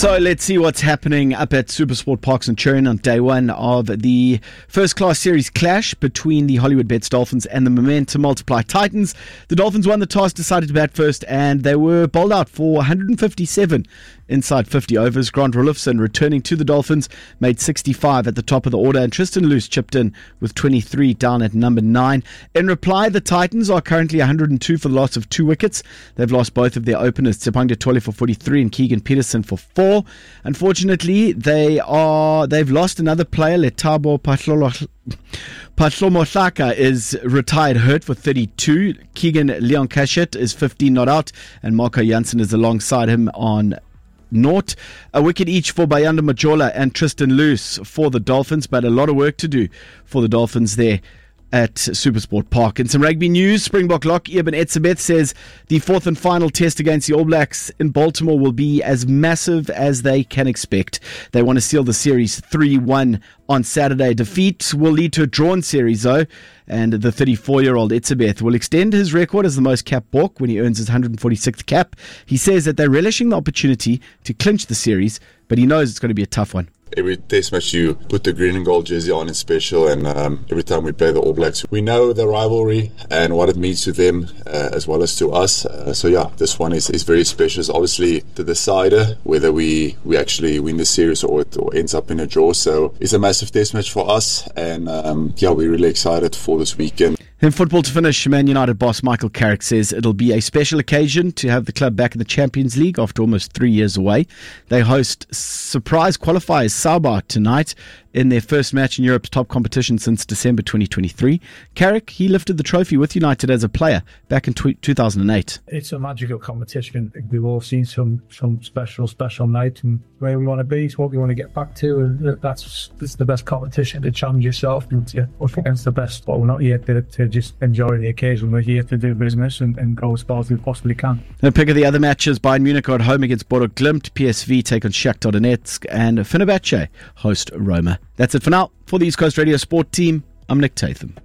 So let's see what's happening up at Supersport Parks and Turin on day one of the First Class Series clash between the Hollywood Bets Dolphins and the Momentum Multiply Titans. The Dolphins won the toss, decided to bat first, and they were bowled out for 157 inside 50 overs. Grant Rolifson, returning to the Dolphins, made 65 at the top of the order, and Tristan Luce chipped in with 23 down at number 9. In reply, the Titans are currently 102 for the loss of 2 wickets. They've lost both of their openers, Tsipanga Tole for 43 and Keegan Peterson for 4. Unfortunately, they've lost another player. Letabo Patlomohlaka is retired hurt for 32. Keegan Leon Kashet is 15 not out, and Marco Janssen is alongside him on naught. A wicket each for Bayanda Majola and Tristan Luce for the Dolphins, but a lot of work to do for the Dolphins there at Supersport Park. In some rugby news, Springbok lock Eben Etzebeth says the fourth and final test against the All Blacks in Baltimore will be as massive as they can expect. They want to seal the series 3-1 on Saturday. Defeat will lead to a drawn series though, and the 34-year-old Etzebeth will extend his record as the most capped Bok when he earns his 146th cap. He says that they're relishing the opportunity to clinch the series, but he knows it's going to be a tough one. Every test match you put the green and gold jersey on is special, and every time we play the All Blacks, we know the rivalry and what it means to them as well as to us. So yeah, this one is very special. It's obviously the decider whether we actually win the series or it ends up in a draw. So it's a massive test match for us, and yeah, we're really excited for this weekend. In football to finish, Man United boss Michael Carrick says it'll be a special occasion to have the club back in the Champions League after almost 3 years away. They host surprise qualifiers Sabah tonight in their first match in Europe's top competition since December 2023. Carrick, he lifted the trophy with United as a player back in 2008. It's a magical competition. We've all seen some special night, and where we want to be is what we want to get back to, and that's the best competition to challenge yourself and to push against the best. But we're not here to just enjoy the occasion. We're here to do business and go as far as we possibly can. The pick of the other matches: Bayern Munich are at home against Bodo Glimt, PSV take on Shakhtar Donetsk, and Fenerbahce host Roma. That's it for now. For the East Coast Radio Sport team, I'm Nick Tatham.